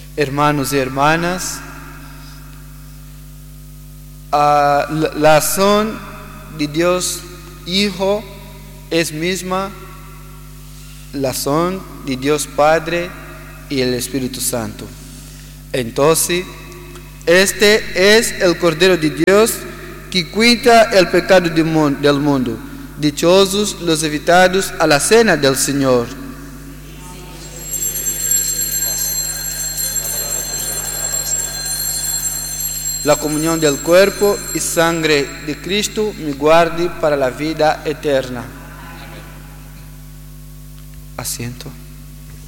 Hermanos y hermanas, la acción de Dios Hijo es misma la acción de Dios Padre y el Espíritu Santo. Entonces, este es el Cordero de Dios que quita el pecado del mundo. Dichosos los invitados a la cena del Señor. La comunión del cuerpo y sangre de Cristo me guarde para la vida eterna. Asiento.